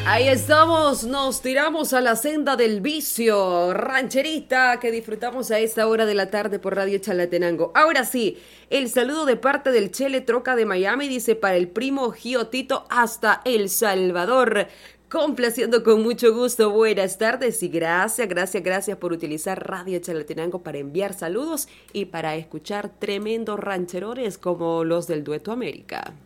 Ahí estamos, nos tiramos a la senda del vicio, rancherita que disfrutamos a esta hora de la tarde por Radio Chalatenango. Ahora sí, el saludo de parte del Chele Troca de Miami dice para el primo Gio Tito hasta El Salvador. Complaciendo con mucho gusto, buenas tardes y gracias por utilizar Radio Chalatenango para enviar saludos y para escuchar tremendos rancherones como los del Dueto América.